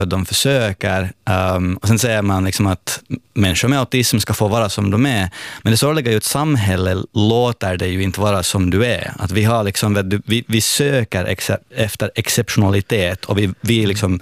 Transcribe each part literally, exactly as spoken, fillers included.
att de försöker. Um, och sen säger man liksom att människor med autism ska få vara som de är. Men det sorgliga är ju att samhället låter det ju inte vara som du är. Att vi, har liksom, vi, vi söker ex- efter exceptionalitet och vi, vi liksom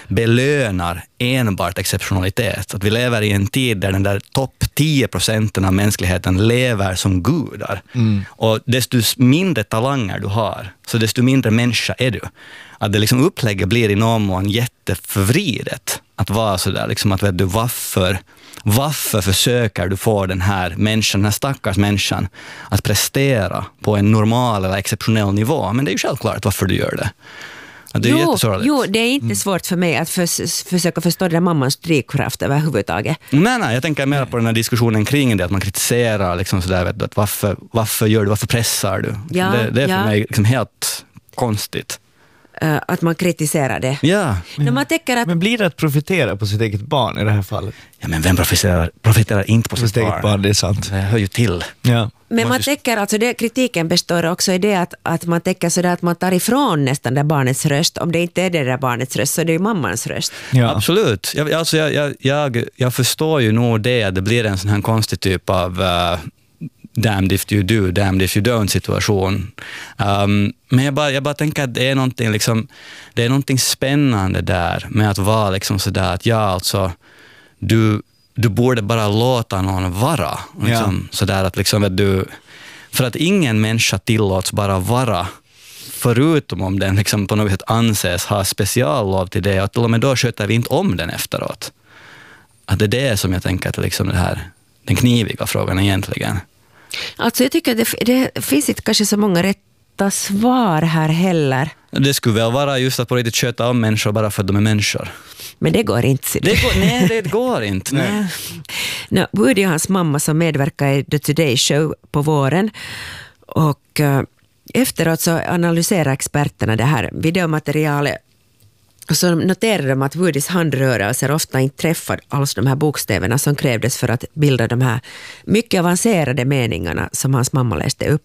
belönar enbart exceptionalitet. Att vi lever i en tid där den där topp tio procenten av mänskligheten lever som gudar. Mm. Och desto mindre talanger du har, så desto mindre människa är du. Att det liksom upplägget blir i någon mån jätteförvridet. Att vara sådär, liksom att vet du, varför, varför försöker du få den här människan, den här stackars människan, att prestera på en normal eller exceptionell nivå. Men det är ju självklart varför du gör det. Det är jo, jo, det är inte mm. svårt för mig att för, försöka förstå den mammans drivkraft överhuvudtaget. Nej, nej, jag tänker mer på den här diskussionen kring det, att man kritiserar liksom sådär, vet du, att varför, varför gör du, varför pressar du? Ja, det, det är för ja. mig liksom helt konstigt. Uh, att man kritiserar det. Ja. Men, man tänker att... men blir det att profitera på sitt eget barn i det här fallet? Ja, men vem profiterar, profiterar inte på, på sitt, sitt barn? barn? Det är sant. Det hör ju till. Ja. Men man tänker, alltså det, kritiken består också i det att, att man tänker sådär att man tar ifrån nästan det barnets röst. Om det inte är det där barnets röst så är det ju mammans röst. Ja. Absolut. Jag, alltså jag, jag, jag, jag förstår ju nog det. Det blir en sån här konstig typ av uh, damned if you do, damned if you don't situation. Um, men jag bara, jag bara tänker att det är någonting, liksom, det är någonting spännande där med att vara liksom sådär att ja, alltså du, du borde bara låta någon vara. Liksom, ja. Sådär att liksom att du, för att ingen människa tillåts bara vara, förutom om den liksom på något sätt anses ha speciallov till det, och till och med då sköter vi inte om den efteråt. Att det är det som jag tänker att liksom det här, den kniviga frågan egentligen. Alltså jag tycker att det, det finns inte kanske så många rätta svar här heller. Det skulle väl vara just att på riktigt sköta om människor bara för att de är människor. Men det går inte. Det går, nej, det går inte. Nej. No, Woody och hans mamma som medverkar i The Today Show på våren. Och uh, efteråt så analyserar experterna det här videomaterialet. Och så noterar de att Woodys handrörelser ofta inte träffar alls de här bokstäverna som krävdes för att bilda de här mycket avancerade meningarna som hans mamma läste upp.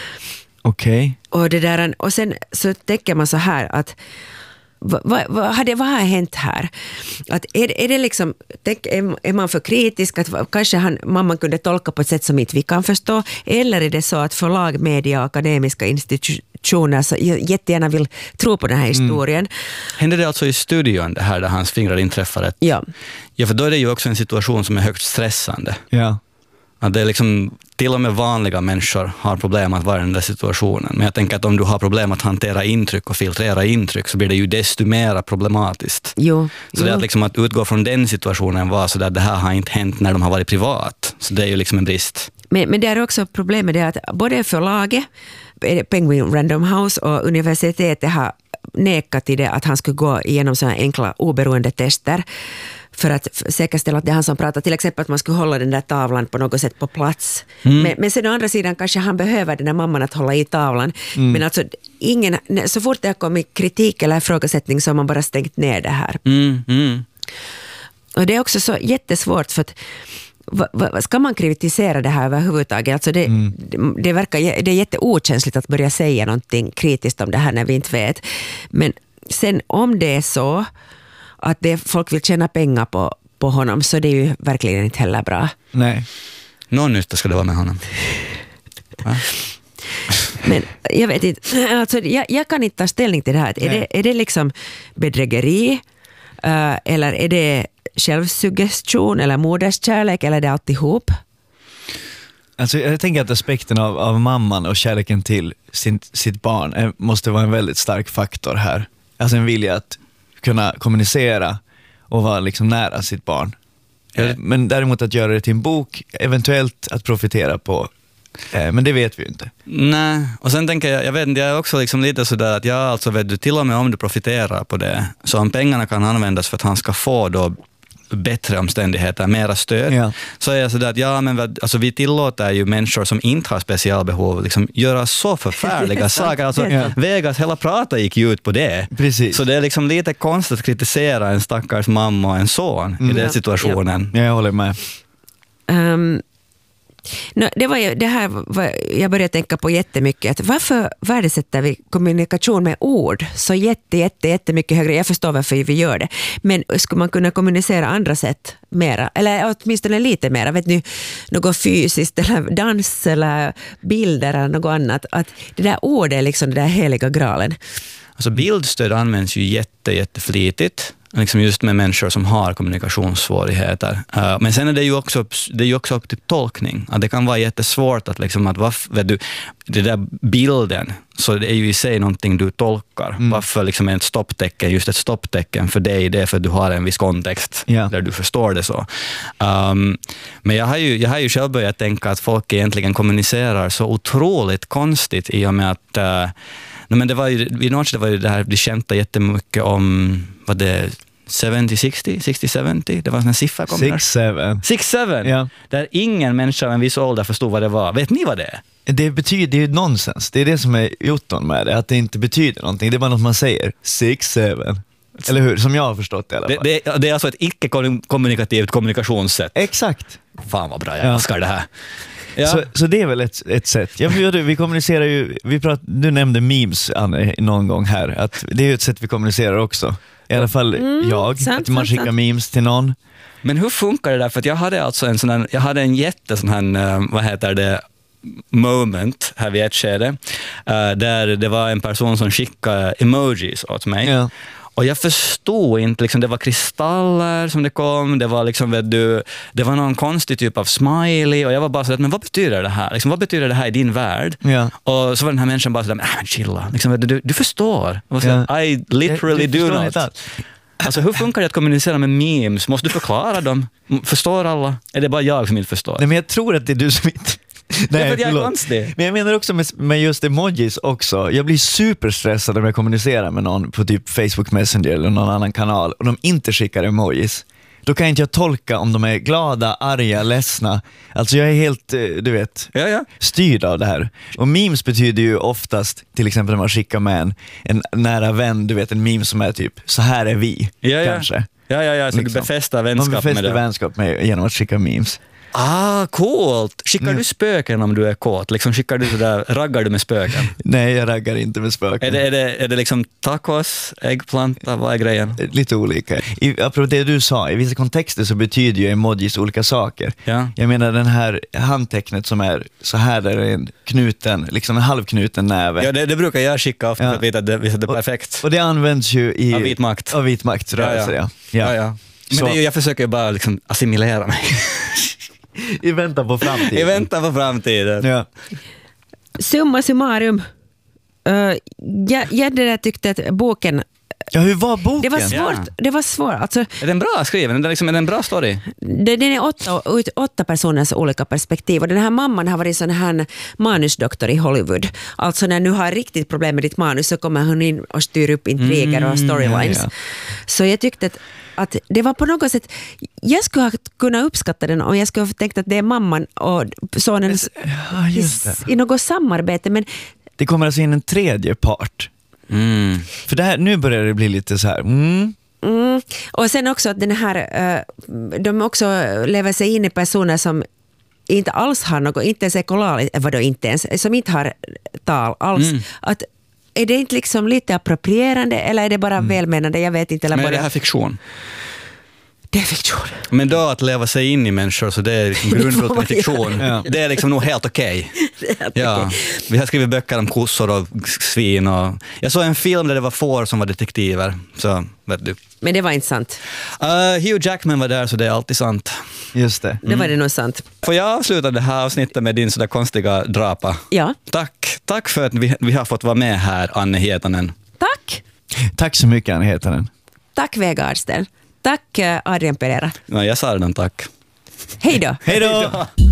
Okej. Okay. Och, det där, och sen så tänker man så här att vad, vad, vad, hade, vad har hänt här? Att är, är det liksom, tänk, är, är man för kritisk att kanske han, mamman kunde tolka på ett sätt som inte vi kan förstå, eller är det så att förlag, media och akademiska institutioner så jättegärna vill tro på den här historien? Mm. Händer det alltså i studion det här där hans fingrar inträffar ett? Ja. Ja, för då är det ju också en situation som är högst stressande. Ja. Att det är liksom, till och med vanliga människor har problem att vara i den där situationen. Men jag tänker att om du har problem att hantera intryck och filtrera intryck så blir det ju desto mer problematiskt. Jo, så jo. Det är att, liksom att utgå från den situationen var så där det här har inte hänt när de har varit privat. Så det är ju liksom en brist. Men, men det är också problemet det att både förlaget, Penguin Random House och universitetet har nekat till det att han skulle gå igenom sådana enkla oberoende tester för att säkerställa att det är han som pratar. Till exempel att man skulle hålla den där tavlan på något sätt på plats. Mm. Men, men sen å andra sidan kanske han behöver den där mamman att hålla i tavlan. Mm. Men alltså ingen, så fort det har kommit kritik eller ifrågasättning så har man bara stängt ner det här. Mm. Mm. Och det är också så jättesvårt för att Va, va, ska man kritisera det här överhuvudtaget? Alltså det, mm. det, det verkar det är jätteokänsligt att börja säga någonting kritiskt om det här när vi inte vet. Men sen om det är så att det, folk vill tjäna pengar på, på honom så det är ju verkligen inte heller bra. Nej. Någon nytta ska det vara med honom. Va? Men jag vet inte, alltså jag, jag kan inte ta ställning till det här. Är det, är det liksom bedrägeri uh, eller är det självsuggestion eller moderskärlek eller är det alltihop? Alltså jag tänker att aspekten av, av mamman och kärleken till sin, sitt barn är, måste vara en väldigt stark faktor här. Alltså en vilja att kunna kommunicera och vara liksom nära sitt barn. Mm. Men däremot att göra det till en bok, eventuellt att profitera på. Men det vet vi ju inte. Nej, och sen tänker jag, jag vet inte, jag är också liksom lite sådär att ja, alltså vet du, till och med om du profiterar på det, så om pengarna kan användas för att han ska få då bättre omständigheter, mera stöd, ja. Så är jag sådär att ja, men alltså, vi tillåter ju människor som inte har specialbehov liksom göra så förfärliga saker. Alltså, ja. Vegas hela prata gick ju ut på det. Precis. Så det är liksom lite konstigt att kritisera en stackars mamma och en son mm. i den situationen. Ja, jag håller med. Um, No, det var ju, det här var, jag började tänka på jättemycket. Att varför värdesätter vi kommunikation med ord så jätte, jätte, jättemycket högre? Jag förstår varför vi gör det. Men skulle man kunna kommunicera andra sätt mera? Eller åtminstone lite mera? Vet ni, något fysiskt eller dans eller bilder eller något annat? Att det där ordet är liksom det där heliga gralen. Alltså bildstöd används ju jätte, jätteflitigt. Liksom just med människor som har kommunikationssvårigheter. Uh, men sen är det ju också, det är ju också upp till tolkning. Att det kan vara jättesvårt att liksom att varför, vet du, det där bilden, så det är ju i sig någonting du tolkar. Mm. Varför liksom är ett stopptecken just ett stopptecken för dig? Det är för att du har en viss kontext yeah. där du förstår det så. Um, men jag har, ju, jag har ju själv börjat tänka att folk egentligen kommunicerar så otroligt konstigt i och med att uh, no, men det var ju, vid något det var ju det här, de skämtade jättemycket om vad det sjuttio sextio, sextio sjuttio, det var en sån här sifferkombination. sex sju. sex sju, Ja. Där ingen människa av en viss ålder förstod vad det var. Vet ni vad det är? Det betyder ju nonsens. Det är det som är jotton med det, att det inte betyder någonting. Det är bara något man säger. sex sju. Eller hur? Som jag har förstått det i alla fall. Det, det, det är alltså ett icke-kommunikativt kommunikationssätt. Exakt. Fan vad bra, jag Ja. älskar det här. Ja. Så, så det är väl ett, ett sätt. Ja, vi, vi kommunicerar ju, vi prat, du nämnde memes, Anne, någon gång här. Att det är ju ett sätt vi kommunicerar också. I alla fall Mm, jag, sant, att man sant, skickar sant. memes till någon. Men hur funkar det där? För att jag hade alltså en sån här, jag hade en jätte sån här, uh, vad heter det, moment här vid ett skede, uh, där det var en person som skickade emojis åt mig. Ja. Och jag förstod inte, liksom, det var kristaller som det kom, det var liksom, vet du, det var någon konstig typ av smiley och jag var bara så att, men vad betyder det här? Liksom, vad betyder det här i din värld? Ja. Och så var den här människan bara så där, äh, chilla, liksom, vet du, du, du förstår. Och så, Ja. I literally Jag- jag do förstår not. inte allt. Alltså hur funkar det att kommunicera med memes? Måste du förklara dem? Förstår alla? Är det bara jag som inte förstår? Nej, men jag tror att det är du som inte... Nej, för att jag är förlåt. konstig. Men jag menar också med, med just emojis också. Jag blir superstressad om jag kommunicerar med någon på typ Facebook Messenger eller någon annan kanal och de inte skickar emojis. Då kan inte jag tolka om de är glada, arga, ledsna. Alltså jag är helt, eh, du vet, Ja, ja. styrd av det här. Och memes betyder ju oftast, till exempel när man skickar med en, en nära vän, du vet en meme som är typ, så här är vi, Ja, ja. kanske. Ja, ja, ja. Så Liksom. du befäster Man vänskap med befäster det. vänskap med, genom att skicka memes. Ah, coolt! Skickar Ja. du spöken om du är kåt? Liksom skickar du sådär, raggar du med spöken? Nej, jag raggar inte med spöken. Är det, är, det, är det liksom tacos, äggplanta, vad är grejen? Lite olika. I, apropå det du sa, i vissa kontexter så betyder ju emojis olika saker. Ja. Jag menar den här handtecknet som är så här, där är en knuten, liksom en halvknuten näve. Ja, det, det brukar jag skicka ofta Ja. för att veta att det, visa att det är perfekt. Och det används ju i... Av vit makt. Av vit maktrörelser, ja. Ja, ja. Men Så- det är ju, jag försöker ju bara liksom assimilera mig. I väntan på framtiden. I väntan på framtiden. Ja. Summa summarum. Uh, jag, jag det där tyckte att boken, Ja, hur var boken? det var svårt. Ja. Det var svårt. Alltså, Är den bra skriven? Är den, liksom, är den en bra story? det, den är åtta, ut åtta personers olika perspektiv. Och den här mamman har varit sån här manusdoktor i Hollywood. Alltså när du har riktigt problem med ditt manus så kommer hon in och styr upp intriger och storylines. ja, ja. Så jag tyckte att, att det var på något sätt, jag skulle ha kunnat uppskatta den om jag skulle ha tänkt att det är mamman och sonen Ja, just det. i något samarbete. Men Det kommer alltså in en tredje part. Mm. För det här, nu börjar det bli lite så här. Mm. Mm. Och sen också att den här, uh, de också lever sig in i personer som inte alls har något, inte ens ekolar, vadå inte ens, som inte har tal alls. Mm. Att, är det inte liksom lite approprierande eller är det bara välmenande? Jag vet inte. Eller Men är både, det här fiktion? det är fiktion. Men då att leva sig in i människor, så det är liksom grundbult med fiktion. Ja. Det är liksom nog helt okej. Det är helt Ja. okej. Vi har skrivit böcker om kossor och svin. Och jag såg en film där det var får som var detektiver. Så, vet du. Men det var inte sant. Uh, Hugh Jackman var där, så det är alltid sant. Just det. Det var det nog sant. Får jag avsluta det här avsnittet med din sådär konstiga drapa? Ja. Tack. Tack för att vi, vi har fått vara med här, Anne Hietanen. Tack. Tack så mycket, Anne heter den. Tack Vega Ardsten. Tack eh, Adrian Pereira. No, jag sa redan tack. Hej då. Hej då!